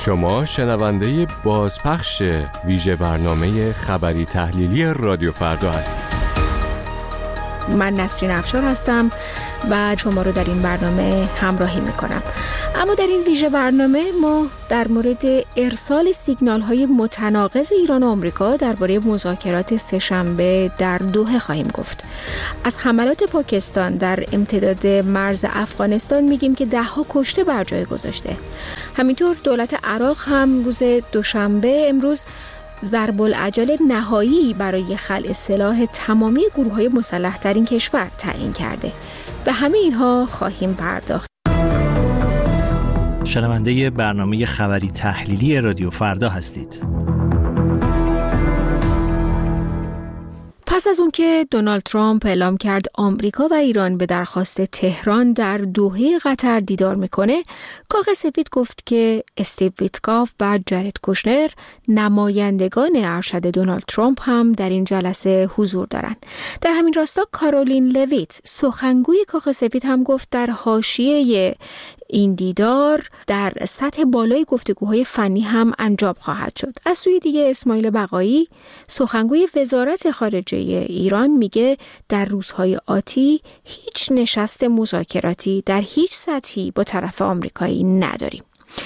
شما شنونده بازپخش ویژه برنامه خبری تحلیلی رادیو فردا هستید. من نسرین افشار هستم و شما رو در این برنامه همراهی میکنم. اما در این ویژه برنامه ما در مورد ارسال سیگنال های متناقض ایران و آمریکا درباره مذاکرات سه‌شنبه در دوحه خواهیم گفت. از حملات پاکستان در امتداد مرز افغانستان میگیم که 10 کشته بر جای گذاشته. همینطور دولت عراق هم روز دوشنبه امروز ضرب العجل نهایی برای خلع سلاح تمامی گروه‌های مسلح در این کشور تعیین کرده. به همه اینها خواهیم پرداخت. شنونده برنامه خبری تحلیلی رادیو فردا هستید. پس از اون که دونالد ترامپ اعلام کرد آمریکا و ایران به درخواست تهران در دوحه قطر دیدار میکنه، کاخ سفید گفت که استیو ویتکاف و جارد کوشنر نمایندگان ارشد دونالد ترامپ هم در این جلسه حضور دارند. در همین راستا کارولین لویت سخنگوی کاخ سفید هم گفت در حاشیه این دیدار در سطح بالای گفتگوهای فنی هم انجام خواهد شد. از سوی دیگه اسماعیل بقایی سخنگوی وزارت خارجه ایران میگه در روزهای آتی هیچ نشست مذاکراتی در هیچ سطحی با طرف آمریکایی نداریم.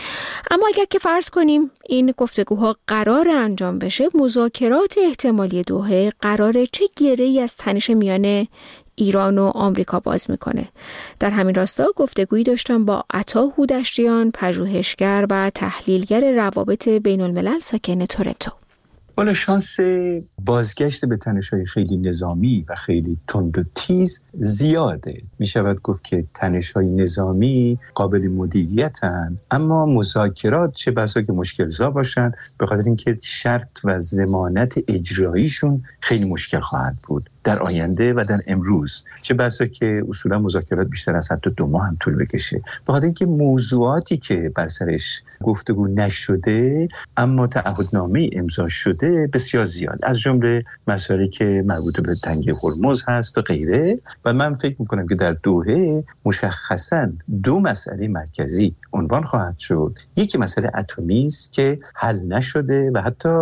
اما اگر که فرض کنیم این گفتگوها قرار انجام بشه، مذاکرات احتمالی دوحه قراره چه گره‌ای از تنش میان ایران و آمریکا باز میکنه؟ در همین راستا گفتگویی داشتم با عطا هودشتیان، پژوهشگر و تحلیلگر روابط بین الملل ساکن تورنتو. والا شانس بازگشت به تنش‌های خیلی نظامی و خیلی تند و تیز زیاده. می شود گفت که تنش‌های نظامی قابل مدیریتند، اما مذاکرات چه بسا که مشکل‌زا باشن، به خاطر اینکه شرط و ضمانت اجراییشون خیلی مشکل خواهد بود در آینده و در امروز. چه بسا که اصولا مذاکرات بیشتر از حتی 2 ماه هم طول بکشه، به خاطر اینکه موضوعاتی که بر سرش گفتگو نشده اما تعهدنامه امضا شده بسیار زیاد، از جمله مسائلی که مربوط به تنگه هرمز هست و غیره. و من فکر میکنم که در دوحه مشخصاً 2 مسئله مرکزی عنوان خواهد شد. یکی مسئله اتمی است که حل نشده و حتی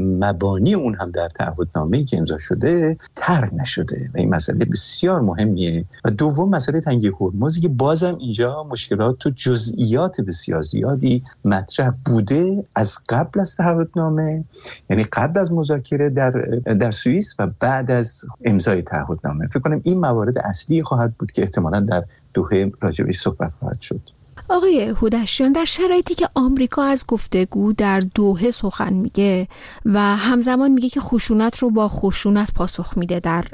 مبانی اون هم در تعهدنامه‌ای که امضا شده طرح نشده و این مسئله بسیار مهمیه. و دوم مسئله تنگه هرمزی که بازم اینجا مشکلات و جزئیات بسیار زیادی مطرح بوده از قبل از تعهدنامه، یعنی قبل از مذاکره در سوئیس و بعد از امضای تعهدنامه. فکر کنم این موارد اصلی خواهد بود که احتمالاً در دوحه راجع بهش صحبت خواهد شد. آقای هودشتیان، در شرایطی که آمریکا از گفتگو در دوحه سخن میگه و همزمان میگه که خشونت رو با خشونت پاسخ میده در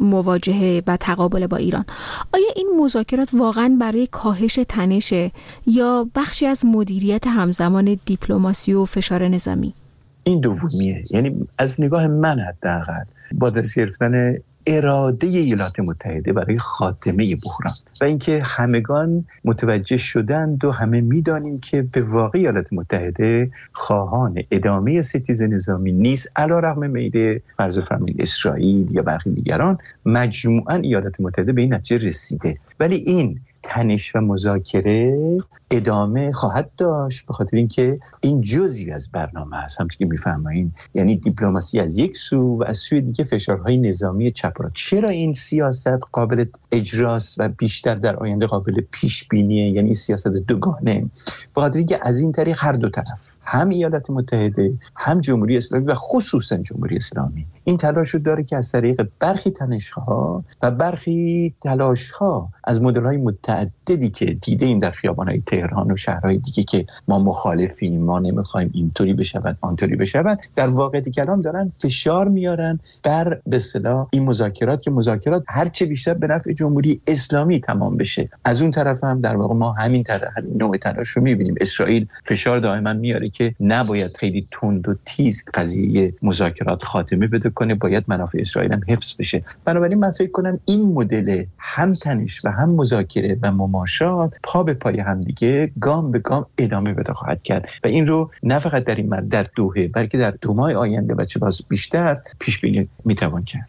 مواجهه و تقابل با ایران، آیا این مذاکرات واقعا برای کاهش تنش یا بخشی از مدیریت همزمان دیپلماسی و فشار نظامی؟ این دومیه. یعنی از نگاه من حداقل با دست گرفتن اراده ایالات متحده برای خاتمه بحران و اینکه همگان متوجه شدند و همه میدانیم که به واقع ایالات متحده خواهان ادامه ستیز نظامی نیست، علیرغم میل فرض فرمایید اسرائیل یا برخی دیگران. مجموعاً ایالات متحده به این نتیجه رسیده، ولی این تنش و مذاکره ادامه خواهد داشت، به خاطر اینکه این جزئی از برنامه است. همونطور که می‌فرمایید، یعنی دیپلماسی از یک سو و از سوی دیگه فشارهای نظامی چپ و راست. چرا این سیاست قابل اجراست و بیشتر در آینده قابل پیش بینیه، یعنی سیاست دوگانه؟ به خاطر اینکه از این طریق هر دو طرف، هم ایالات متحده هم جمهوری اسلامی و خصوصا جمهوری اسلامی، این تلاش رو داره که از طریق برخی تنش‌ها و برخی تلاش‌ها از مدل‌های متعددی که دیدیم در خیابان‌های تهران و شهرهای دیگه که ما مخالفیم، ما نمی‌خوایم اینطوری بشود آنطوری بشود، در واقع کلام دارن فشار میارن بر به اصطلاح این مذاکرات، که مذاکرات هر چه بیشتر به نفع جمهوری اسلامی تمام بشه. از اون طرف هم در واقع ما همین نوع تلاش رو می‌بینیم. اسرائیل فشار دائما میاره که نباید خیلی تند و تیز قضیه مذاکرات خاتمه بده کنه، باید منافع اسرائیل هم حفظ بشه. بنابراین من فکر کنم این مدل هم تنش و هم مذاکره و مماشات پا به پای هم دیگه گام به گام ادامه پیدا خواهد کرد و این رو نه فقط در این در دوحه بلکه در 2 ماه آینده و چه بسا بیشتر پیش بینی میتوان کرد.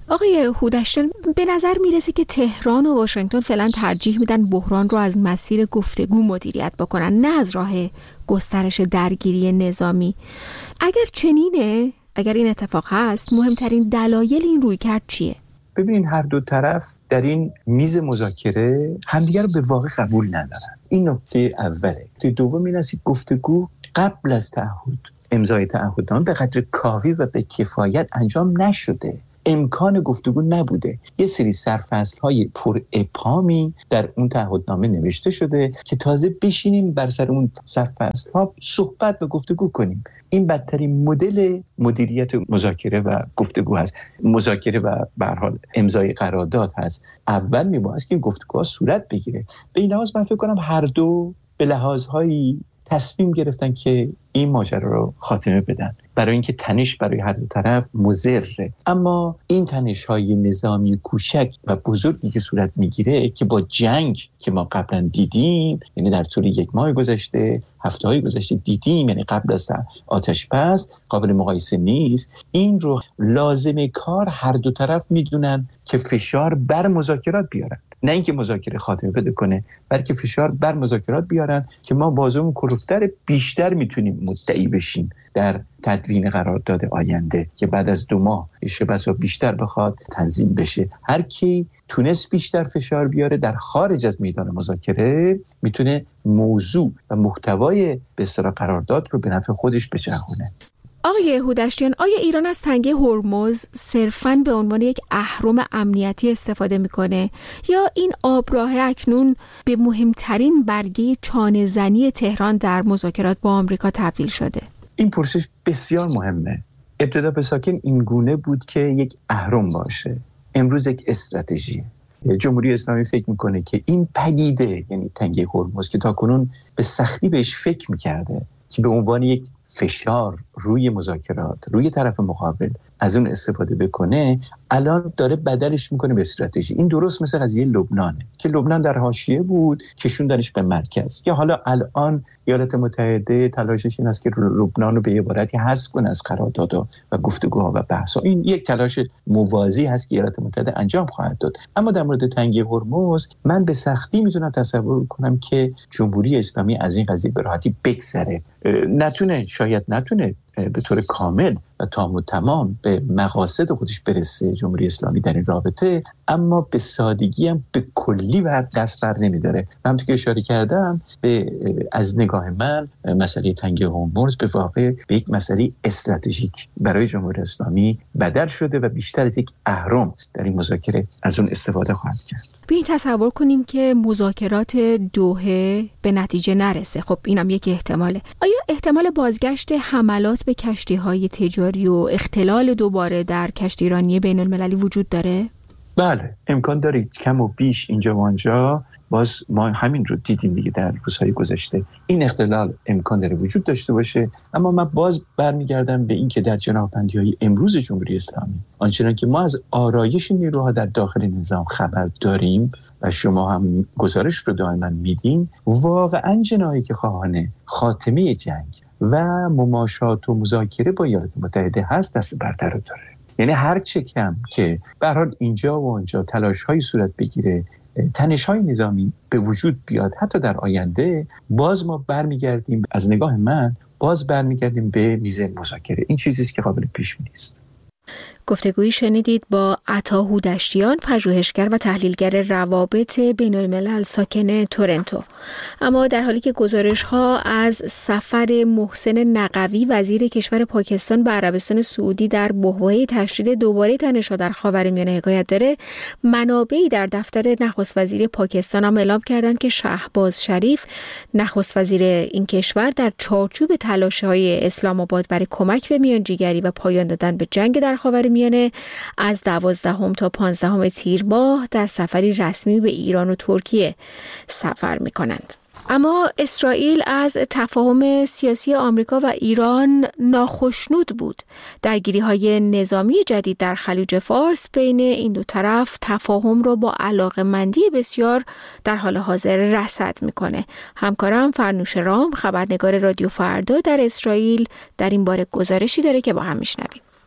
آقای هودشتیان، به نظر میرسه که تهران و واشنگتن فعلا ترجیح میدن بحران رو از مسیر گفتگو مدیریت بکنن، نه از راه گسترش درگیری نظامی. اگر چنینه، اگر این اتفاق هست، مهمترین دلایل این رویکرد چیه؟ ببینین هر دو طرف در این میز مذاکره همدیگر رو به واقع قبول ندارن. این نکته اوله. نکته دوم این است که گفتگو قبل از تعهد، امضای تعهدنامه به قدر کافی و به کفایت انجام نشده. امکان گفتگو نبوده. یه سری سرفصل‌های پر ابهامی در اون تعهدنامه نوشته شده که تازه بشینیم بر سر اون سرفصل‌ها صحبت و گفتگو کنیم. این بدترین مدل مدیریت مذاکره و گفتگو هست. مذاکره و به هر حال امضای قرارداد هست. اول میباید که این گفتگوها صورت بگیره. به این لحاظ من فکر کنم هر دو به لحاظهای تصمیم گرفتن که این ماجرا رو خاتمه بدن، برای اینکه تنش برای هر دو طرف مضره. اما این تنش‌های نظامی کوچک و بزرگی که صورت میگیره که با جنگ که ما قبلا دیدیم، یعنی در طول 1 ماه گذشته، هفته‌های گذشته دیدیم، یعنی قبل از آتش بس، قابل مقایسه نیست. این رو لازمه کار هر دو طرف میدونن که فشار بر مذاکرات بیارن، نه اینکه مذاکره خاتمه پیدا کنه، بلکه فشار بر مذاکرات بیارن که ما بازمون کلوفتر بیشتر میتونیم مدعی بشیم در تدوین قرارداد آینده که بعد از 2 ماه بسا بیشتر بخواد تنظیم بشه. هر کی تونست بیشتر فشار بیاره در خارج از میدان مذاکره میتونه موضوع و محتوای به اصطلاح قرارداد رو به نفع خودش بچرخونه. آقای هودشتیان، آیا ایران از تنگه هرمز صرفاً به عنوان یک اهرم امنیتی استفاده میکنه یا این آبراه اکنون به مهمترین برگه چانه‌زنی تهران در مذاکرات با آمریکا تبدیل شده؟ این پرسش بسیار مهمه. ابتدا به ساکن این گونه بود که یک اهرم باشه، امروز یک استراتژی. جمهوری اسلامی فکر میکنه که این پدیده، یعنی تنگه هرمز که تاکنون به سختی بهش فکر میکرده که به عنوان یک فشار روی مذاکرات، روی طرف مقابل از اون استفاده بکنه، الان داره بدلش میکنه به استراتژی. این درست مثل قضیه لبنانه که لبنان در حاشیه بود، کشوندنش به مرکز. یا حالا الان ایالات متحده تلاشش این است که لبنان رو به عبارتی حذف کنه از قراردادها و گفتگوها و بحث‌ها. این یک تلاش موازی هست که ایالات متحده انجام خواهد داد. اما در مورد تنگه هرمز من به سختی میتونم تصور کنم که جمهوری اسلامی از این قضیه به راحتی بگذره. شاید نتونه به طور کامل و تام و تمام به مقاصد خودش برسه جمهوری اسلامی در این رابطه، اما به سادگی هم به کلی دست بر نمیداره. همونطور که اشاره کردم، از نگاه من مسئله تنگه هرمز به واقع به یک مسئله استراتژیک برای جمهوری اسلامی بدل شده و بیشتر از یک اهرم در این مذاکره از اون استفاده خواهد کرد. بیایید تصور کنیم که مذاکرات دوحه به نتیجه نرسه. خب اینم یک احتماله. آیا احتمال بازگشت حملات به کشتی‌های تجاری و اختلال دوباره در کشتیرانی بین‌المللی وجود داره؟ بله، امکان داره. کم و بیش اینجا و آنجا باز ما همین رو دیدیم دیگه در روزهای گذشته. این اختلال امکان داره وجود داشته باشه، اما من باز برمیگردم به این که در جناح‌بندی‌های امروز جمهوری اسلامی، آنچنان که ما از آرایش نیروها در داخل نظام خبر داریم و شما هم گزارش رو دائما میدین، واقعا جناحی که خواهان خاتمه جنگ و مماشات و مذاکره با ایالات متحده هست دست برتر رو داره. یعنی هر چه کم که به هر حال اینجا و آنجا تلاش‌های صورت بگیره، تنش‌های نظامی به وجود بیاد حتی در آینده، باز ما برمیگردیم، از نگاه من برمیگردیم به میز مذاکره. این چیزی است که قابل پیش بینی است. گفتگویی شنیدید با عطا هودشتیان، پژوهشگر و تحلیلگر روابط بین‌الملل ساکن تورنتو. اما در حالی که گزارش‌ها از سفر محسن نقوی وزیر کشور پاکستان به عربستان سعودی در بحبوحه تشدید دوباره تنش‌ها در خاورمیانه حکایت داره، منابعی در دفتر نخست وزیر پاکستان هم اعلام کردند که شهباز شریف، نخست وزیر این کشور، در چارچوب تلاش‌های اسلام آباد برای کمک به میانجیگری و پایان دادن به جنگ در خاورمیانه از 12 تا 15 تیر ماه در سفری رسمی به ایران و ترکیه سفر می‌کنند. اما اسرائیل از تفاهم سیاسی آمریکا و ایران ناخشنود بود. درگیری‌های نظامی جدید در خلیج فارس بین این دو طرف تفاهم را با علاقه‌مندی بسیار در حال حاضر رصد می‌کنه. همکارم فرنوش رام، خبرنگار رادیو فردا در اسرائیل، در این باره گزارشی داره که با هم میشنویم.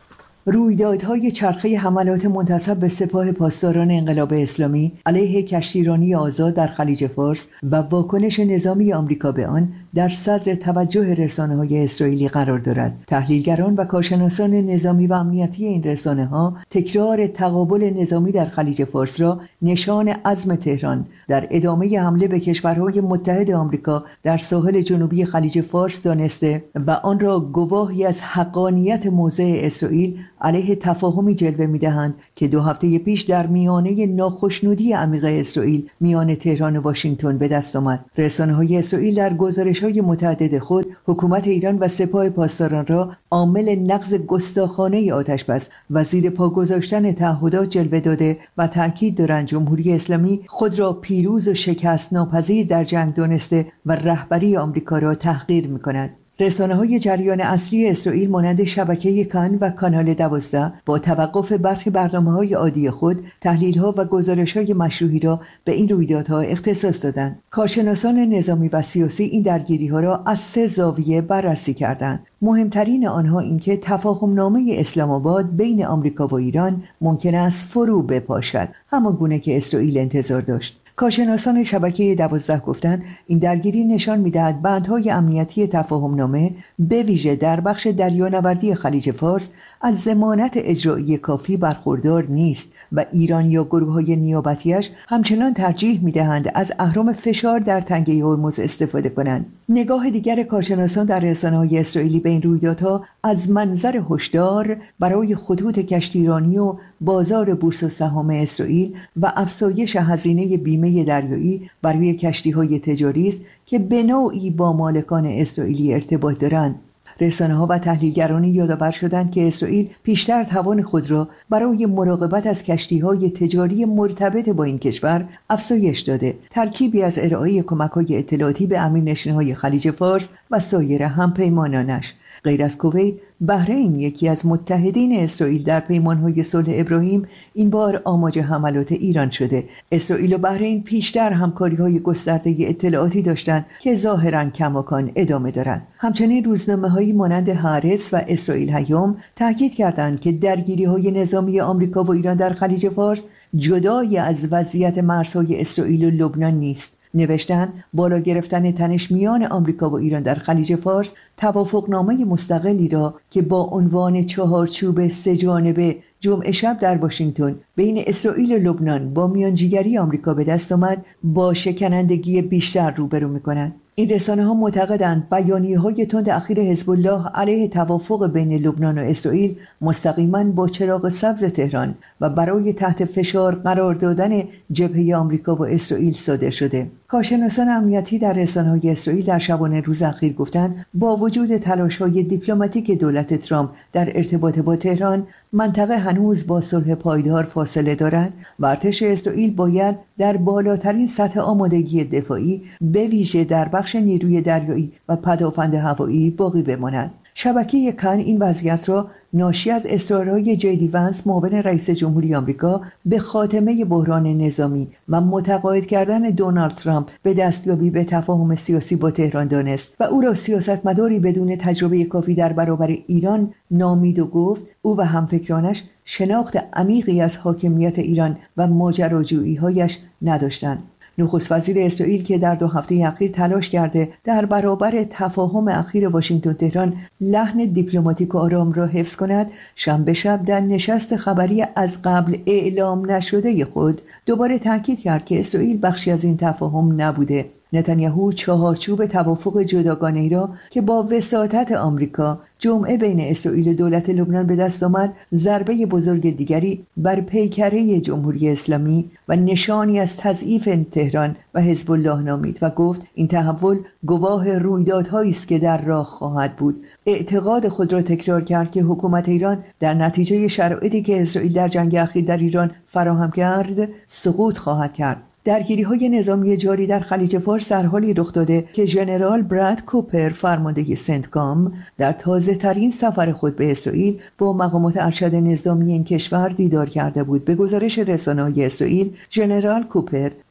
رویدادهای چرخه حملات منتسب به سپاه پاسداران انقلاب اسلامی علیه کشتیرانی آزاد در خلیج فارس و واکنش نظامی آمریکا به آن در صدر توجه رسانه‌های اسرائیلی قرار دارد. تحلیلگران و کارشناسان نظامی و امنیتی این رسانه‌ها تکرار تقابل نظامی در خلیج فارس را نشان عزم تهران در ادامه حمله به کشورهای متحد آمریکا در ساحل جنوبی خلیج فارس دانسته و آن را گواهی از حقانیت موضع اسرائیل علیه تفاهمی جلوه می‌دهند که 2 هفته پیش در میانه ناخشنودی عمیق اسرائیل میان تهران و واشنگتن به دست آمد. رسانه‌های اسرائیل در گزارش‌های متعدد خود حکومت ایران و سپاه پاسداران را عامل نقض گستاخانه آتش‌بس و زیر پا گذاشتن تعهدات جلوه داده و تأکید دارند جمهوری اسلامی خود را پیروز و شکست ناپذیر در جنگ دانسته و رهبری آمریکا را تحقیر می‌کند. رسانه‌های جریان اصلی اسرائیل مانند شبکه کان و کانال 12 با توقف برخی برنامه‌های عادی خود تحلیل‌ها و گزارش‌های مشروحی را به این رویدادها اختصاص دادند. کارشناسان نظامی و سیاسی این درگیری‌ها را از 3 زاویه بررسی کردند. مهمترین آنها اینکه تفاهم‌نامه اسلام آباد بین آمریکا و ایران ممکن است فرو بپاشد، همانگونه که اسرائیل انتظار داشت. کارشناسان شبکه 12 گفتند این درگیری نشان می‌دهد بندهای امنیتی تفاهم‌نامه به ویژه در بخش دریانوردی خلیج فارس از ضمانت اجرایی کافی برخوردار نیست و ایران یا گروه‌های نیابتیش همچنان ترجیح می‌دهند از اهرم فشار در تنگه هرمز استفاده کنند. نگاه دیگر کارشناسان در رسانه‌های اسرائیلی به این رویدادها از منظر هشدار برای خطوط کشتیرانی و بازار بورس و سهام اسرائیل و افزایش هزینه بیمه دریایی برای کشتی‌های تجاری است که به نوعی با مالکان اسرائیلی ارتباط دارند. رسانه‌ها و تحلیلگران یادآور شدند که اسرائیل پیشتر توان خود را برای مراقبت از کشتی‌های تجاری مرتبط با این کشور افزایش داده. ترکیبی از ارائه کمک‌های اطلاعاتی به امیرنشین‌های خلیج فارس و سایر همپیمانانش. غیر از کویت، بحرین یکی از متحدین اسرائیل در پیمان‌های صلح ابراهیم این بار آماج حملات ایران شده. اسرائیل و بحرین پیشتر همکاری‌های گسترده اطلاعاتی داشتند که ظاهراً کماکان ادامه دارند. همچنین روزنامه‌هایی مانند هارتز و اسرائیل هیوم تاکید کردند که درگیری‌های نظامی آمریکا و ایران در خلیج فارس جدای از وضعیت مرزهای اسرائیل و لبنان نیست. نوشتند بالا گرفتن تنش میان آمریکا و ایران در خلیج فارس توافقنامه مستقلی را که با عنوان چهارچوب 3 جانبه جمعه شب در واشنگتن بین اسرائیل و لبنان با میانجیگری آمریکا به دست آمد با شکنندگی بیشتر روبرو می‌کند. این رسانه‌ها معتقدند بیانیه‌های تند اخیر حزب الله علیه توافق بین لبنان و اسرائیل مستقیما با چراغ سبز تهران و برای تحت فشار قرار دادن جبهه آمریکا و اسرائیل صادر شده. کارشناسان امنیتی در رسانه‌های اسرائیل در شبانه روز اخیر گفتند با وجود تلاش‌های دیپلماتیک دولت ترامپ در ارتباط با تهران، منطقه هنوز با صلح پایدار فاصله دارد و ارتش اسرائیل باید در بالاترین سطح آمادگی دفاعی به ویژه در بخش نیروی دریایی و پدافند هوایی باقی بماند. شبکه کان این وضعیت را ناشی از اصرارهای جی دی ونس معاون رئیس جمهوری آمریکا به خاتمه بحران نظامی و متقاعد کردن دونالد ترامپ به دستیابی به تفاهم سیاسی با تهران دانست و او را سیاستمداری بدون تجربه کافی در برابر ایران نامید و گفت او و همفکرانش شناخت عمیقی از حاکمیت ایران و ماجراجویی‌هایش نداشتند. نخست وزیر اسرائیل که در 2 هفته اخیر تلاش کرده در برابر تفاهم اخیر واشنگتن تهران لحن دیپلماتیک و آرام را حفظ کند، شنبه شب در نشست خبری از قبل اعلام نشده خود دوباره تاکید کرد که اسرائیل بخشی از این تفاهم نبوده. نتانیاهو چهارچوب توافق جداگانه‌ای را که با وساطت آمریکا جمعه بین اسرائیل و دولت لبنان به دست آمد ضربه بزرگ دیگری بر پیکره جمهوری اسلامی و نشانی از تضعیف تهران و حزب الله نامید و گفت این تحول گواه رویدادهایی است که در راه خواهد بود. اعتقاد خود را تکرار کرد که حکومت ایران در نتیجه شرایطی که اسرائیل در جنگ اخیر در ایران فراهم کرد سقوط خواهد کرد. درگیری‌های نظامی جاری در خلیج فارس در حالی رخ داده که ژنرال براد کوپر فرمانده سنتکام در تازه‌ترین سفر خود به اسرائیل با مقامات ارشد نظامی این کشور دیدار کرده بود. به گزارش رسانه‌های اسرائیل، ژنرال کوپر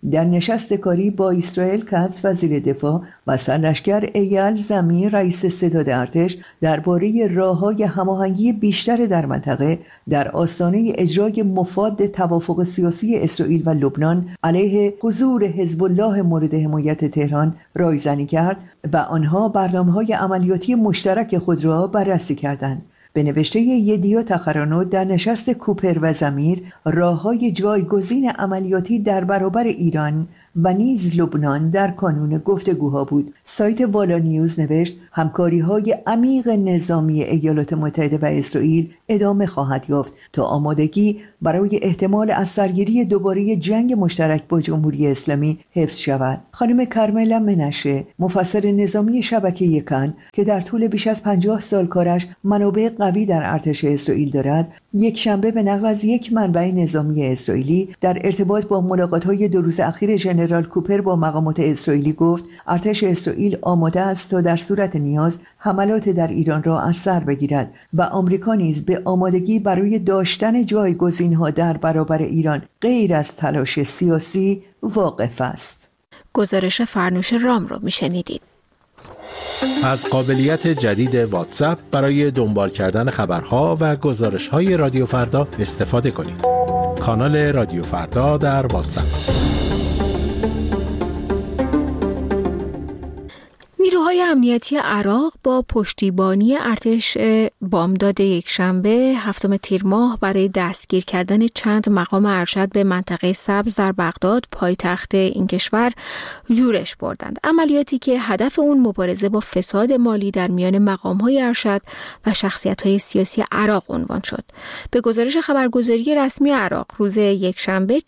در نشست کاری با اسرائیل کاتس وزیر دفاع و سرلشکر ایال زمیر رئیس ستاد ارتش درباره راه‌های هماهنگی بیشتر در منطقه در آستانه اجرای مفاد توافق سیاسی اسرائیل و لبنان علیه حضور حزب الله مورد حمایت تهران رایزنی کرد و آنها برنامه‌های عملیاتی مشترک خود را بررسی کردند. به نوشته یدیا تخرانوت در نشست کوپر و زمیر راه‌های جایگزین عملیاتی در برابر ایران و نیز لبنان در کانون گفتگوها بود. سایت والا نیوز نوشت همکاری‌های عمیق نظامی ایالات متحده و اسرائیل ادامه خواهد یافت تا آمادگی برای احتمال از سرگیری دوباره جنگ مشترک با جمهوری اسلامی حفظ شود. خانم کرملا منشه، مفسر نظامی شبکه یکن که در طول بیش از 50 سال کارش منابع قوی در ارتش اسرائیل دارد، یک شنبه به نقل از یک منبع نظامی اسرائیلی در ارتباط با ملاقات‌های 2 روز اخیر ژنرال کوپر با مقامات اسرائیلی گفت ارتش اسرائیل آماده است تا در صورت نیاز حملات در ایران را از سر بگیرد و آمریکا نیز به آمادگی برای داشتن جایگزین‌ها در برابر ایران غیر از تلاش سیاسی واقف است. گزارش فرنوش رام رو میشنیدید. از قابلیت جدید واتساپ برای دنبال کردن خبرها و گزارش‌های رادیو فردا استفاده کنید. کانال رادیو فردا در واتساپ. نیروهای امنیتی عراق با پشتیبانی ارتش بامداد یکشنبه 7 تیر ماه برای دستگیر کردن چند مقام ارشد به منطقه سبز در بغداد پایتخت این کشور یورش بردند. عملیاتی که هدف اون مبارزه با فساد مالی در میان مقام‌های ارشد و شخصیت‌های سیاسی عراق عنوان شد. به گزارش خبرگزاری رسمی عراق روز یکشنبه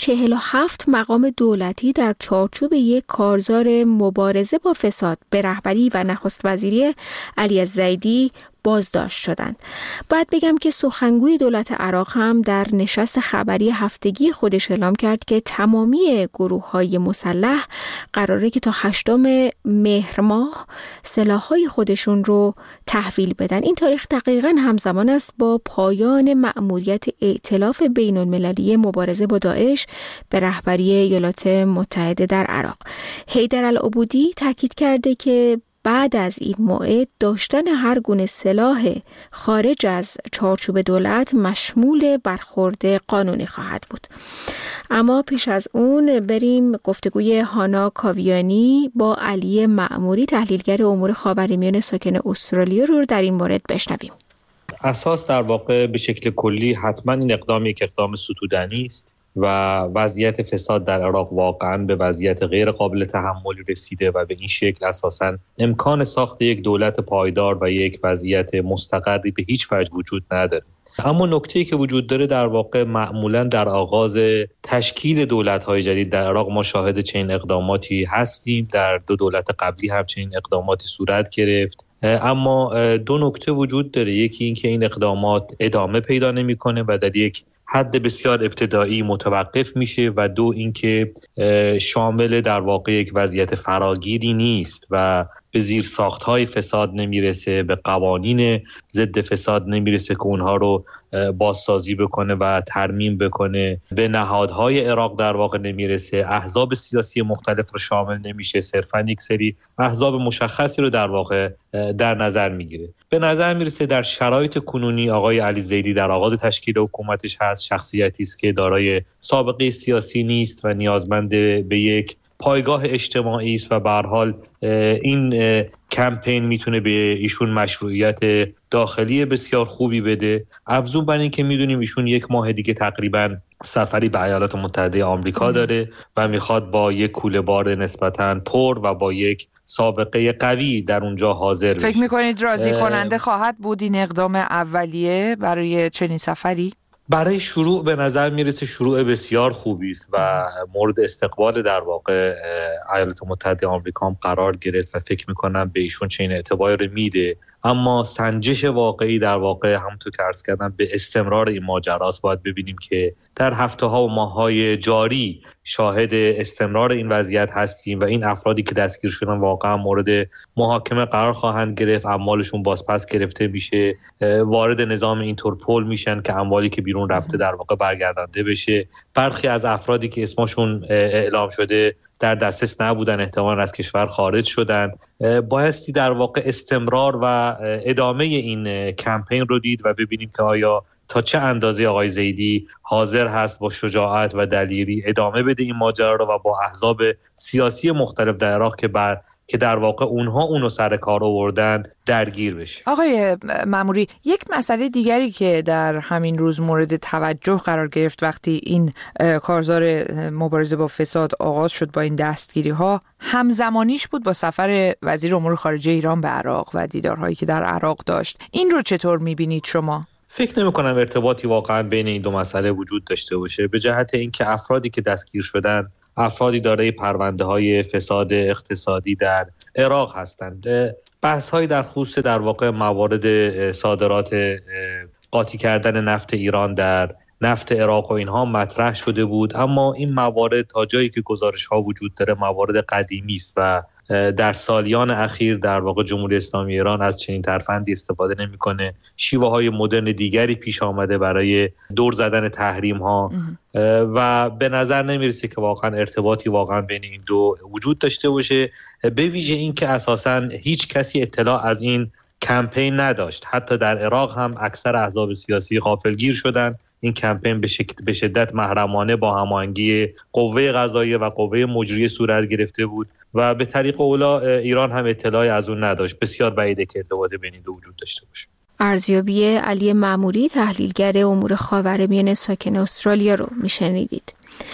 47 مقام دولتی در چارچوب یک کارزار مبارزه با فساد به رهبری و نخست وزیری علی الزیدی بازداشت شدند. باید بگم که سخنگوی دولت عراق هم در نشست خبری هفتگی خودش اعلام کرد که تمامی گروه‌های مسلح قراره که تا 8 مهر ماه سلاح‌های خودشون رو تحویل بدن. این تاریخ دقیقاً همزمان است با پایان مأموریت ائتلاف بین‌المللی مبارزه با داعش به رهبری ایالات متحده در عراق. حیدر العبودی تاکید کرده که بعد از این موعد داشتن هر گونه سلاح خارج از چارچوب دولت مشمول برخورد قانونی خواهد بود. اما پیش از اون بریم گفتگوی هانا کاویانی با علی معموری تحلیلگر امور خاورمیانه ساکن استرالیا رو در این مورد بشنویم. اساس در واقع به شکل کلی حتما این اقدام یک اقدام ستودنی است و وضعیت فساد در عراق واقعا به وضعیت غیر قابل تحمل رسیده و به این شکل اساساً امکان ساخت یک دولت پایدار و یک وضعیت مستقری به هیچ وجه وجود نداره. اما نکته‌ای که وجود داره در واقع معمولاً در آغاز تشکیل دولت‌های جدید در عراق ما شاهد چنین اقداماتی هستیم. در 2 دولت قبلی هم چنین اقداماتی صورت گرفت. اما 2 نکته وجود داره. یکی این که این اقدامات ادامه پیدا نمی‌کنه و در یک حد بسیار ابتدایی متوقف میشه و 2 اینکه شامل در واقع یک وضعیت فراگیری نیست و به زیر ساخت‌های فساد نمیرسه، به قوانین ضد فساد نمیرسه که اونها رو بازسازی بکنه و ترمیم بکنه، به نهادهای عراق در واقع نمیرسه، احزاب سیاسی مختلف رو شامل نمیشه، صرفاً یک سری احزاب مشخصی رو در واقع در نظر میگیره. به نظر میرسه در شرایط کنونی آقای علی زیدی در آغاز تشکیل حکومتش هست، شخصیتی است که دارای سابقه سیاسی نیست و نیازمند به یک پایگاه اجتماعی است و به هر حال این کمپین میتونه به ایشون مشروعیت داخلی بسیار خوبی بده. افزون بر این که میدونیم ایشون 1 ماه دیگه تقریباً سفری به ایالات متحده آمریکا داره و میخواد با یک کوله بار نسبتاً پر و با یک سابقه قوی در اونجا حاضر بشه. فکر میکنید راضی کننده خواهد بود این اقدام اولیه برای چنین سفری؟ برای شروع به نظر میرسه شروع بسیار خوبی است و مورد استقبال در واقع ایالات متحده آمریکا هم قرار گرفت و فکر میکنم به ایشون چنین اعتباری رو میده. اما سنجش واقعی در واقع همونطور که عرض کردم به استمرار این ماجراست. باید ببینیم که در هفته‌ها و ماه‌های جاری شاهد استمرار این وضعیت هستیم و این افرادی که دستگیر شدن واقعا مورد محاکمه قرار خواهند گرفت، اموالشون بازپس گرفته میشه، وارد نظام اینترپول میشن که اموالی که بیرون رفته در واقع برگردانده بشه. برخی از افرادی که اسمشون اعلام شده در دسترس نبودن، احتمالاً از کشور خارج شدن. بایستی در واقع استمرار و ادامه این کمپین رو دید و ببینیم که آیا تا چه اندازه آقای زیدی حاضر هست با شجاعت و دلیری ادامه بده این ماجرا رو و با احزاب سیاسی مختلف در عراق که در واقع اونو سر کار آوردن درگیر بشه. آقای ماموری، یک مسئله دیگری که در همین روز مورد توجه قرار گرفت وقتی این کارزار مبارزه با فساد آغاز شد با این دستگیری ها، همزمانیش بود با سفر وزیر امور خارجه ایران به عراق و دیدارهایی که در عراق داشت. این رو چطور می‌بینید شما؟ فکر نمی‌کنم ارتباطی واقعا بین این دو مسئله وجود داشته باشه، به جهت اینکه افرادی که دستگیر شدن افرادی دارای پرونده‌های فساد اقتصادی در عراق هستند. بحث‌هایی در خصوص در واقع موارد صادرات قاطی کردن نفت ایران در نفت عراق و اینها مطرح شده بود، اما این موارد تا جایی که گزارش‌ها وجود داره موارد قدیمی است و در سالیان اخیر در واقع جمهوری اسلامی ایران از چنین ترفندی استفاده نمی‌کنه. شیوه‌های مدرن دیگری پیش آمده برای دور زدن تحریم‌ها و به نظر نمیرسه که واقعا ارتباطی واقعا بین این دو وجود داشته باشه، به ویژه این که اساساً هیچ کسی اطلاع از این کمپین نداشت. حتی در عراق هم اکثر احزاب سیاسی غافلگیر شدن. این کمپین به شدت محرمانه با هماهنگی قوه قضاییه و قوه مجریه صورت گرفته بود و به طریق اولا ایران هم اطلاعی از اون نداشت. بسیار بعیده که ارتباط بین این دو وجود داشته باشه. ارزیابی علی ماموری، تحلیلگر امور خاورمیانه ساکن استرالیا رو میشنیدید.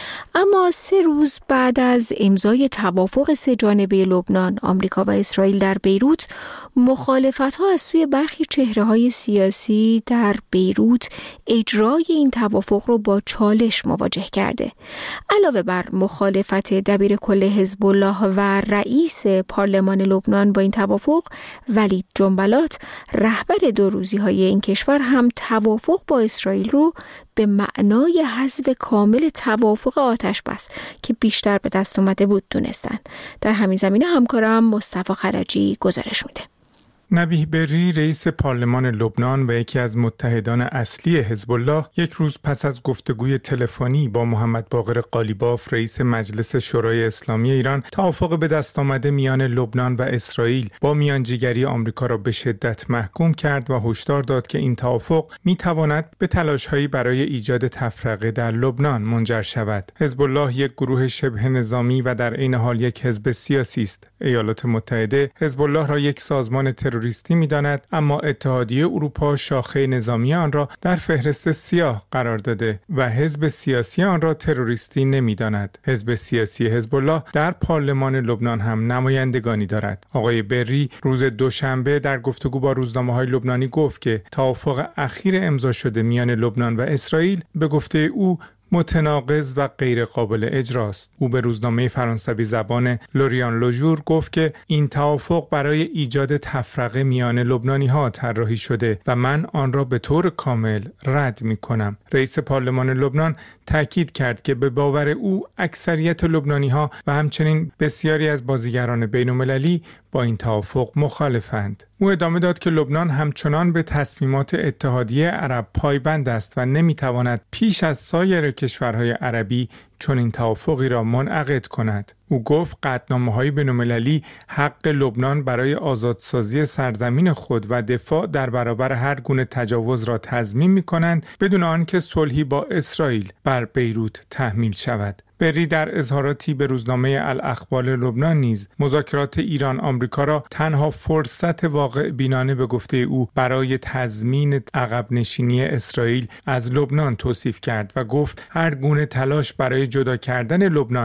اما 3 روز بعد از امضای توافق 3 جانبه لبنان، آمریکا و اسرائیل در بیروت، مخالفت‌ها از سوی برخی چهره‌های سیاسی در بیروت اجرای این توافق رو با چالش مواجه کرده. علاوه بر مخالفت دبیر کل حزب الله و رئیس پارلمان لبنان با این توافق، ولید جنبلات، رهبر 2 روزی‌های این کشور، هم توافق با اسرائیل رو به معنای حذف کامل توافق آتش بس که بیشتر به دست اومده بود دونستن. در همین زمینه همکارم مصطفی خلجی گزارش میده. نبیه بری، رئیس پارلمان لبنان و یکی از متحدان اصلی حزب الله، یک روز پس از گفتگوی تلفنی با محمد باقر قالیباف، رئیس مجلس شورای اسلامی ایران، توافق به دست آمده میان لبنان و اسرائیل با میانجیگری آمریکا را به شدت محکوم کرد و هشدار داد که این توافق میتواند به تلاش‌هایی برای ایجاد تفرقه در لبنان منجر شود. حزب الله یک گروه شبه نظامی و در عین حال یک حزب سیاسی است. ایالات متحده حزب الله را یک سازمان تروریستی می‌داند، اما اتحادیه اروپا شاخه نظامی آن را در فهرست سیاه قرار داده و حزب سیاسی آن را تروریستی نمی‌داند. حزب سیاسی حزب الله در پارلمان لبنان هم نمایندگانی دارد. آقای بری روز دوشنبه در گفتگو با روزنامه‌های لبنانی گفت که توافق اخیر امضا شده میان لبنان و اسرائیل به گفته او متناقض و غیر قابل اجراست. او به روزنامه فرانسوی زبان لوریان لوژور گفت که این توافق برای ایجاد تفرقه میان لبنانی‌ها طراحی شده و من آن را به طور کامل رد می‌کنم. رئیس پارلمان لبنان تاکید کرد که به باور او اکثریت لبنانی‌ها و همچنین بسیاری از بازیگران بین‌المللی با این توافق مخالفند. او ادامه داد که لبنان همچنان به تصمیمات اتحادیه عرب پایبند است و نمی‌تواند پیش از سایر کشورهای عربی چون این توافقی را منعقد کند. او گفت قطعنامه‌های بین‌المللی حق لبنان برای آزادسازی سرزمین خود و دفاع در برابر هر گونه تجاوز را تضمین می‌کنند بدون آنکه صلحی با اسرائیل بر بیروت تحمیل شود. بری در اظهاراتی به روزنامه الاخبار لبنان نیز مذاکرات ایران آمریکا را تنها فرصت واقع بینانه به گفته او برای تضمین عقب نشینی اسرائیل از لبنان توصیف کرد و گفت هر گونه تلاش برای جدا کردن لبنان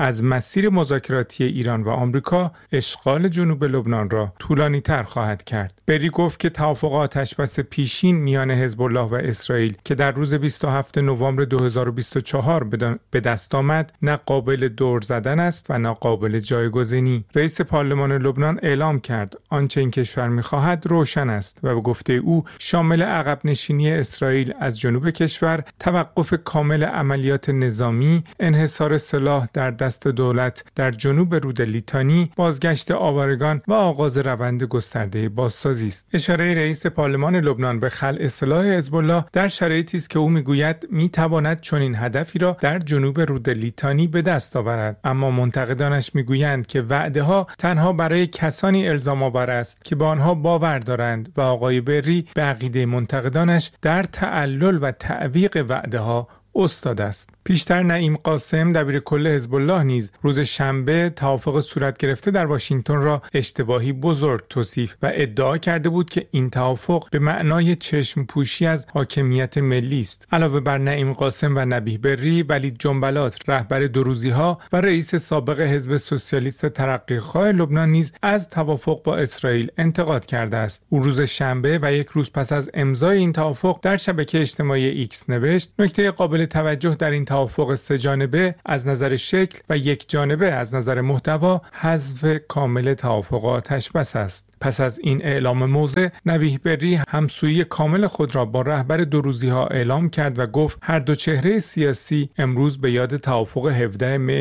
از مسیر مذاکراتی ایران و آمریکا اشغال جنوب لبنان را طولانی‌تر خواهد کرد. بری گفت که توافق آتش‌بس پیشین میان حزب الله و اسرائیل که در روز 27 نوامبر 2024 به دست آمد نه قابل دور زدن است و نه قابل جایگزینی. رئیس پارلمان لبنان اعلام کرد آنچه این کشور می‌خواهد روشن است و به گفته او شامل عقب نشینی اسرائیل از جنوب کشور، توقف کامل عملیات نظامی، انحصار سلاح در دست دولت در جنوب رود لیتانی، بازگشت آوارگان و آغاز روند گسترده بازسازی است. اشاره رئیس پارلمان لبنان به خلع سلاح حزب الله در شرایطی است که او میگوید میتواند چنین هدفی را در جنوب رود لیتانی به دست آورد، اما منتقدانش میگویند که وعده‌ها تنها برای کسانی الزام آور است که به آنها باور دارند و آقای بری به عقیده منتقدانش در تعلل و تعویق وعده‌ها استاد است. پیشتر نعیم قاسم دبیر کل حزب الله نیز روز شنبه توافق صورت گرفته در واشنگتن را اشتباهی بزرگ توصیف و ادعا کرده بود که این توافق به معنای چشم پوشی از حاکمیت ملی است. علاوه بر نعیم قاسم و نبیه بری، ولید جنبلات رهبر دوروزی‌ها و رئیس سابق حزب سوسیالیست ترقی‌خواه لبنان نیز از توافق با اسرائیل انتقاد کرده است. او روز شنبه و یک روز پس از امضای این توافق در شبکه اجتماعی ایکس نوشت: نکته قابل توجه در این توافق سه جانبه از نظر شکل و یک جانبه از نظر محتوا حذف کامل توافق آتش‌بس است. پس از این اعلام موضع، نبیه بری همسویی کامل خود را با رهبر دوروزی‌ها اعلام کرد و گفت هر دو چهره سیاسی امروز به یاد توافق 17 می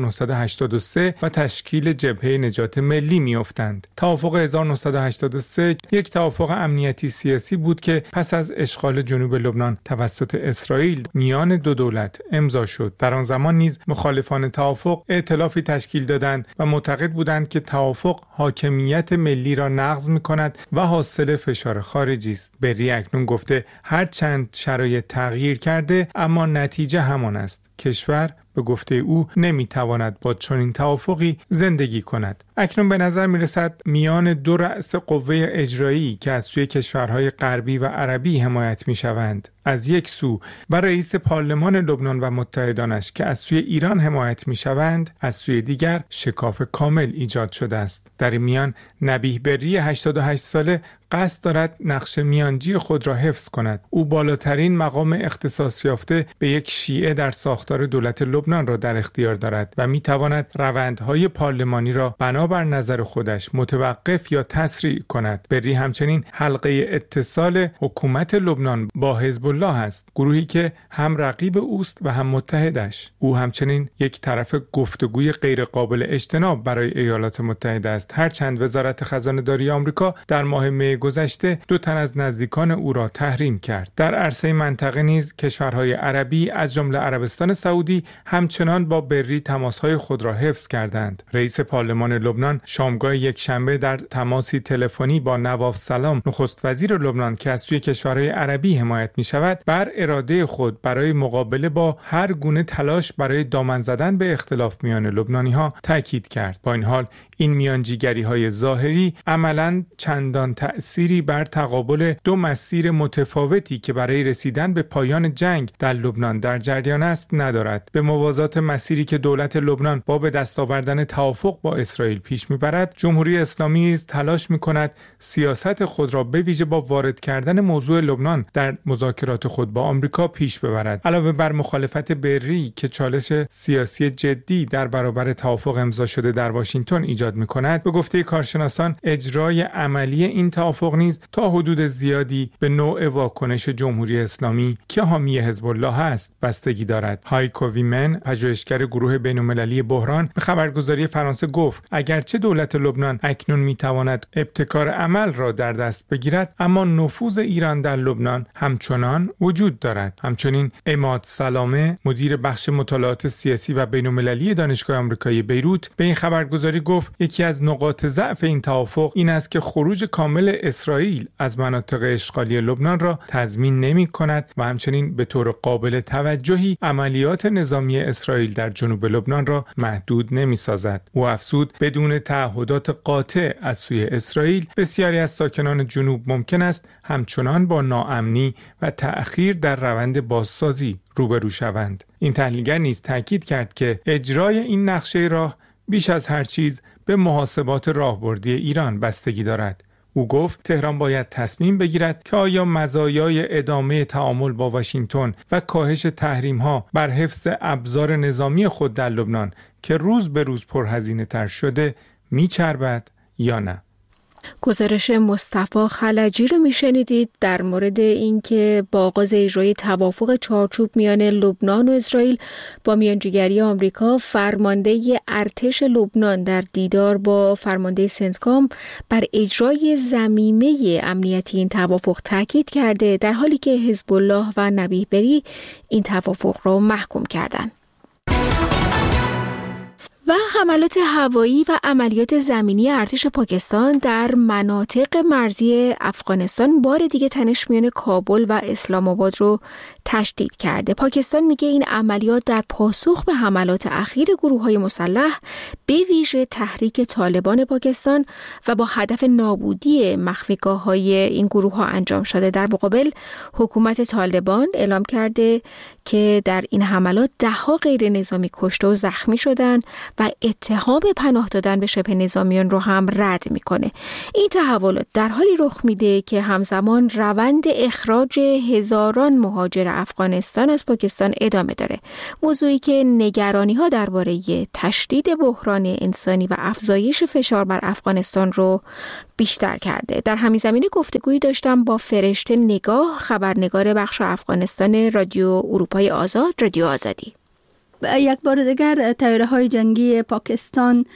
1983 و تشکیل جبهه نجات ملی می‌افتند. توافق 1983 یک توافق امنیتی سیاسی بود که پس از اشغال جنوب لبنان توسط اسرائیل میان دو دولت امضا شد. در آن زمان نیز مخالفان توافق ائتلافی تشکیل دادند و معتقد بودند که توافق حاکمیت ملی را نقض می‌کند و حاصل فشار خارجی است. بری اکنون گفته هر چند شرایط تغییر کرده اما نتیجه همان است. کشور به گفته او نمیتواند با چنین توافقی زندگی کند. اکنون به نظر میرسد میان دو رأس قوه اجرایی که از سوی کشورهای غربی و عربی حمایت میشوند از یک سو و رئیس پارلمان لبنان و متحدانش که از سوی ایران حمایت میشوند از سوی دیگر شکاف کامل ایجاد شده است. در این میان نبیه بری 88 ساله قصد دارد نقش میانجی خود را حفظ کند. او بالاترین مقام اختصاص یافته به یک شیعه در ساختار دولت لبنان را در اختیار دارد و میتواند روندهای پارلمانی را بنابر نظر خودش متوقف یا تسریع کند. بری همچنین حلقه اتصال حکومت لبنان با حزب الله است، گروهی که هم رقیب اوست و هم متحدش. او همچنین یک طرف گفتگوی غیر قابل اجتناب برای ایالات متحده است، هرچند وزارت خزانه‌داری آمریکا در ماه می گذشته 2 تن از نزدیکان او را تحریم کرد. در عرصه منطقه نیز کشورهای عربی از جمله عربستان سعودی همچنان با بری تماسهای خود را حفظ کردند. رئیس پارلمان لبنان شامگاه یک شنبه در تماسی تلفنی با نواف سلام نخست وزیر لبنان که از سوی کشورهای عربی حمایت می‌شود بر اراده خود برای مقابله با هر گونه تلاش برای دامن زدن به اختلاف میان لبنانی‌ها تاکید کرد. با این حال این میانجیگری‌های ظاهری عملاً چندان تأثیری بر تقابل دو مسیر متفاوتی که برای رسیدن به پایان جنگ در لبنان در جریان است ندارد. به موازات مسیری که دولت لبنان با به دست آوردن توافق با اسرائیل پیش میبرد، جمهوری اسلامی نیز تلاش میکند سیاست خود را به ویژه با وارد کردن موضوع لبنان در مذاکرات خود با آمریکا پیش ببرد. علاوه بر مخالفت بری که چالش سیاسی جدی در برابر توافق امضا شده در واشنگتن ایجاد میکند، به گفته کارشناسان اجرای عملی این توافق نیز تا حدود زیادی به نوع واکنش جمهوری اسلامی که حامی حزب الله است بستگی دارد. هایکو ویمن، پژوهشگر گروه بین‌المللی بحران، به خبرگزاری فرانسه گفت اگرچه دولت لبنان اکنون میتواند ابتکار عمل را در دست بگیرد، اما نفوذ ایران در لبنان همچنان وجود دارد. همچنین عماد سلامه، مدیر بخش مطالعات سیاسی و بین‌المللی دانشگاه آمریکایی بیروت، به این خبرگزاری گفت یکی از نقاط ضعف این توافق این است که خروج کامل اسرائیل از مناطق اشغالی لبنان را تضمین نمی‌کند و همچنین به طور قابل توجهی عملیات نظامی اسرائیل در جنوب لبنان را محدود نمی‌سازد. او افزود بدون تعهدات قاطع از سوی اسرائیل بسیاری از ساکنان جنوب ممکن است همچنان با ناامنی و تأخیر در روند بازسازی روبرو شوند. این تحلیلگر نیز تاکید کرد که اجرای این نقشه راه بیش از هر چیز به محاسبات راهبردی ایران بستگی دارد. او گفت تهران باید تصمیم بگیرد که آیا مزایای ادامه تعامل با واشنگتن و کاهش تحریم‌ها بر حفظ ابزار نظامی خود در لبنان که روز به روز پرهزینه‌تر شده میچربد یا نه. گزارش مصطفی خلجی رو میشنیدید در مورد اینکه با آغاز اجرای توافق چارچوب میان لبنان و اسرائیل با میانجیگری آمریکا، فرمانده ارتش لبنان در دیدار با فرمانده سنتکام بر اجرای ضمیمه امنیتی این توافق تاکید کرده، در حالی که حزب الله و نبیه بری این توافق را محکوم کردند. و حملات هوایی و عملیات زمینی ارتش پاکستان در مناطق مرزی افغانستان بار دیگه تنش میان کابل و اسلام آباد رو تشدید کرده. پاکستان میگه این عملیات در پاسخ به حملات اخیر گروه‌های مسلح به ویژه تحریک طالبان پاکستان و با هدف نابودی مخفیگاه‌های این گروه‌ها انجام شده. در مقابل حکومت طالبان اعلام کرده که در این حملات 10 غیر نظامی کشته و زخمی شدن و اتهام پناه دادن به شبه نظامیان رو هم رد میکنه. این تحولات در حالی رخ میده که همزمان روند اخراج هزاران مهاجر افغانستان از پاکستان ادامه داره. موضوعی که نگرانی ها درباره تشدید بحران انسانی و افزایش فشار بر افغانستان رو بیشتر کرده. در همین زمینه گفتگویی داشتم با فرشته نگاه، خبرنگار بخش افغانستان رادیو اروپای آزاد، رادیو آزادی. یک بار دیگر طیاره‌های جنگی پاکستان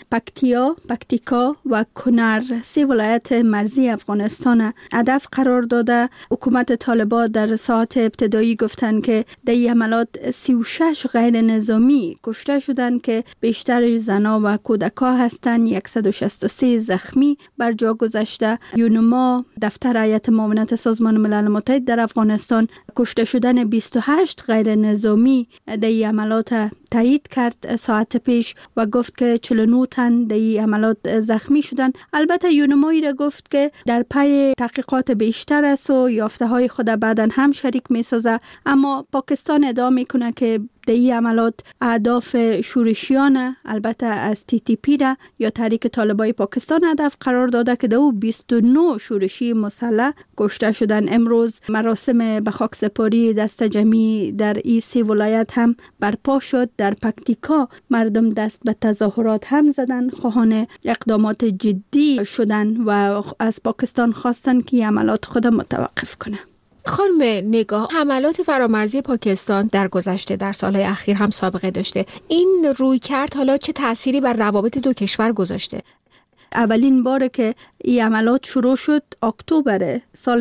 پکتیکا و کنر 3 ولایت مرزی افغانستان هدف قرار داده. حکومت طالبان در ساعت ابتدایی گفتند که در این حملات 36 غیر نظامی کشته شدند که بیشترش زنان و کودکان هستند. 163 زخمی بر جا گذشته. یونما دفتر هیئت معاونت سازمان ملل متحد در افغانستان کشته شدن 28 غیر نظامی در این حملات تایید کرد ساعت پیش و گفت که 49 تن در این عملیات زخمی شدند. البته یونمایی را گفت که در پی تحقیقات بیشتر است و یافته های خود بعداً هم شریک می سازه، اما پاکستان ادعا میکنه که در این عملیات اهداف شورشیان البته از TTP را یا تحریک طالبان پاکستان هدف قرار داده که در او 29 شورشی مسلح کشته شدند. امروز مراسم به خاک سپاری دست جمعی در این 3 ولایت هم برپا شد. در پکتیکا مردم دست به تظاهرات هم زدند، خواهان اقدامات جدی شدند و از پاکستان خواستند که عملیات خود متوقف کنه. خانم نگاه، حملات فرامرزی پاکستان در گذشته در سالهای اخیر هم سابقه داشته. این رویکرد حالا چه تأثیری بر روابط دو کشور گذاشته؟ اولین بار که این عملیات شروع شد اکتبر سال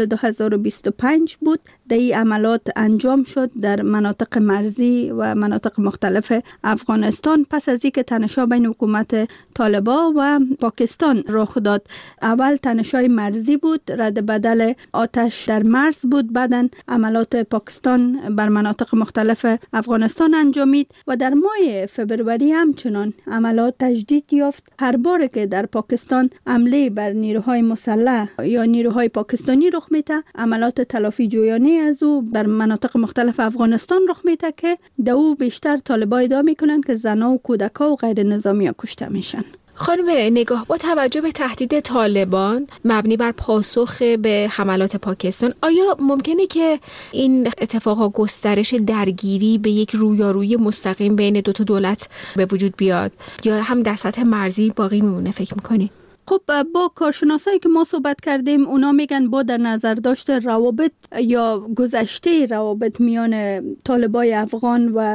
2025 بود. در این عملیات انجام شد در مناطق مرزی و مناطق مختلف افغانستان پس از اینکه تنش‌ها بین حکومت طالبان و پاکستان رخ داد. اول تنش‌های مرزی بود، رد بدل آتش در مرز بود، بعداً عملیات پاکستان بر مناطق مختلف افغانستان انجامید و در ماه فبروری همچنان عملیات تجدید یافت. هر بار که در پاکستان حمله بر نیروهای مسلح یا نیروهای پاکستانی رخ میده، عملیات تلافی جویانه از او در مناطق مختلف افغانستان رخ میده که در او بیشتر طالبان ادعا میکنن که زنها و کودکان و غیر نظامی کشته میشن. خانم نگاه، با توجه به تهدید طالبان مبنی بر پاسخ به حملات پاکستان، آیا ممکنه که این اتفاقا گسترش درگیری به یک رویارویی مستقیم بین دو تا دولت به وجود بیاد یا هم در سطح مرزی باقی میمونه فکر میکنی؟ خب با کارشناسایی که ما صحبت کردیم اونا میگن با در نظر داشته روابط یا گذشته روابط میان طالبای افغان و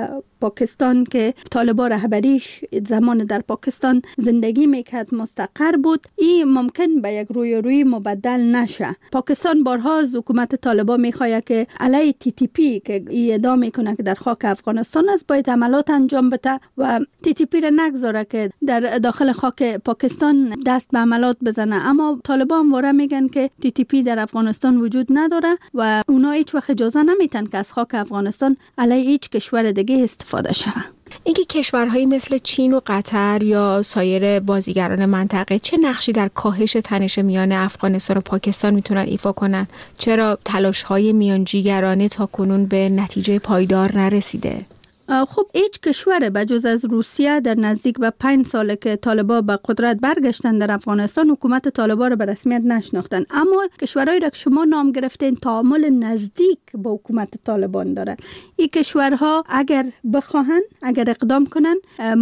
پاکستان که طالبان رهبریش زمان در پاکستان زندگی میکرد مستقر بود، این ممکن به یک روی مبدل نشه. پاکستان بارها از حکومت طالبان میخواد که علیه TTP که ادعا میکنه که در خاک افغانستان است باید عملات انجام بده و TTP را نگذاره که در داخل خاک پاکستان دست به عملات بزنه. اما طالبان واره میگن که TTP در افغانستان وجود نداره و اونا هیچ وقت اجازه نمیتن که از خاک افغانستان علیه هیچ کشور دیگه استفاده شه. اینکه کشورهایی مثل چین و قطر یا سایر بازیگران منطقه چه نقشی در کاهش تنش میان افغانستان و پاکستان میتونن ایفا کنن؟ چرا تلاش‌های میانجیگرانه تا کنون به نتیجه پایدار نرسیده؟ خب هیچ کشور بجز از روسیه در نزدیک به 5 ساله که طالبان به قدرت برگشتن در افغانستان حکومت طالبان را به رسمیت نشناختن، اما کشورهایی را که شما نام گرفتین تعامل نزدیک با حکومت طالبان دارن. این کشورها اگر بخواهن، اگر اقدام کنن،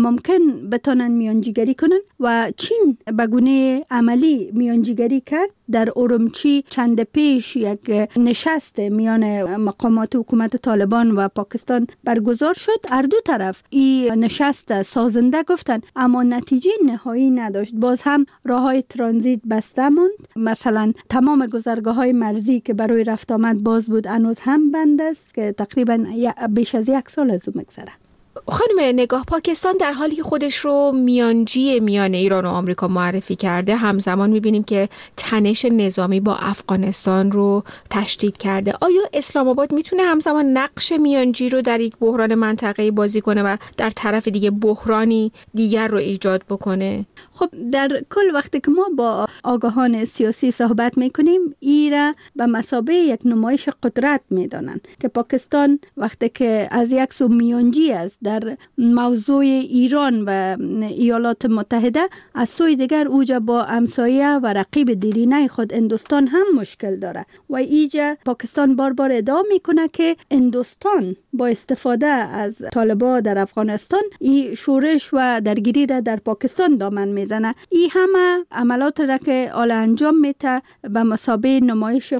ممکن بتونن میانجیگری کنن و چین به گونه عملی میانجیگری کرد. در اورمچی چند پیش یک نشست میان مقامات حکومت طالبان و پاکستان برگزار شد. هر دو طرف این نشست سازنده گفتن اما نتیجه نهایی نداشت. باز هم راههای ترانزیت بسته ماند. مثلا تمام گذرگاه‌های مرزی که برای رفت آمد باز بود هنوز هم بند است که تقریبا بیش از 1 سال از اون میگذره. خانم نگاه، پاکستان در حالی که خودش رو میانجی میان ایران و آمریکا معرفی کرده، همزمان میبینیم که تنش نظامی با افغانستان رو تشدید کرده. آیا اسلام آباد میتونه همزمان نقش میانجی رو در یک بحران منطقه‌ای بازی کنه و در طرف دیگه بحرانی دیگر رو ایجاد بکنه؟ خب در کل وقتی که ما با آگاهان سیاسی صحبت میکنیم، ایرا به مثابه یک نمایش قدرت میدانن که پاکستان وقتی که از یک سو میانجی است در موضوع ایران و ایالات متحده، از سوی دیگر اوجا با همسایه و رقیب دیرینه خود هندوستان هم مشکل داره و ایجا پاکستان بار بار ادعا میکنه که هندوستان با استفاده از طالبان در افغانستان این شورش و درگیری را در پاکستان دامن میزنه. این همه عملات را که حالا انجام میده به مثابه نمایش